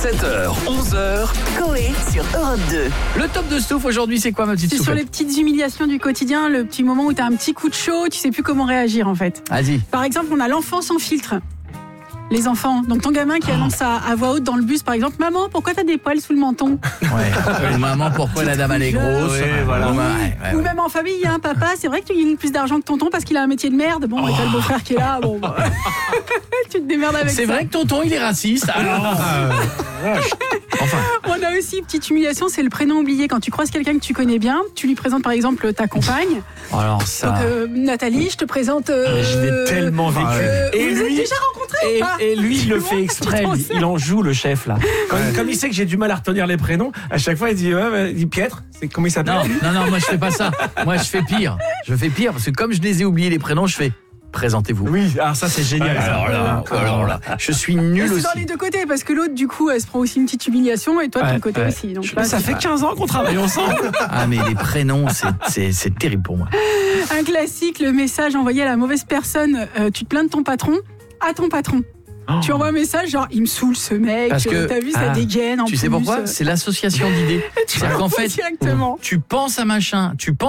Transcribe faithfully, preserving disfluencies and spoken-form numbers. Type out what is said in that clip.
sept heures, onze heures. Coé sur Europe deux. Le top de Stouff aujourd'hui, c'est quoi ma petite C'est sur soufflette? les petites humiliations du quotidien, le petit moment où tu as un petit coup de chaud, tu sais plus comment réagir en fait. Vas-y. Par exemple, on a l'enfant sans filtre. Les enfants. Donc ton gamin qui annonce à, à voix haute dans le bus, par exemple, maman, pourquoi t'as des poils sous le menton? Ouais. Ou maman, pourquoi la dame elle est grosse? Oui, voilà. Ou, ouais, ouais, Ou ouais. même en famille, hein, papa, c'est vrai que tu gagnes plus d'argent que tonton parce qu'il a un métier de merde. Bon, et t'as le beau-frère qui est là, bon, bah, tu te démerdes avec ça. C'est vrai que tonton il est raciste. Alors, enfin. On a aussi une petite humiliation, c'est le prénom oublié. Quand tu croises quelqu'un que tu connais bien, tu lui présentes par exemple ta compagne. Alors ça. Donc, euh, Nathalie, je te présente. Euh, Je l'ai tellement vécu. euh, Et vous lui- êtes déjà rencontrés Et, ou pas? et lui, il le Comment fait tu exprès. t'en Il, sers il en joue le chef là. Comme, comme il sait que j'ai du mal à retenir les prénoms, à chaque fois il dit ouais, ouais, il dit Pietre. C'est comment il s'appelle? Non, non, non, moi je fais pas ça. Moi je fais pire. Je fais pire parce que comme je les ai oubliés les prénoms, je fais présentez-vous. Oui, alors ça c'est génial. ça. Alors là, alors là, je suis nul C'est aussi. dans les deux côtés parce que l'autre du coup elle se prend aussi une petite humiliation et toi de ton Ouais, côté ouais. aussi. Donc, Je- là, ça c'est fait pas- quinze ans qu'on travaille ensemble. Ah mais les prénoms, c'est, c'est, c'est terrible pour moi. Un classique, le message envoyé à la mauvaise personne. Euh, tu te plains de ton patron à ton patron. Tu envoies un message genre il me saoule ce mec. Parce que- euh, t'as vu ça ah, dégaine en Tu sais plus, pourquoi? euh, C'est l'association d'idées. tu C'est-à-dire qu'en l'envoies fait, directement. tu penses à machin, tu penses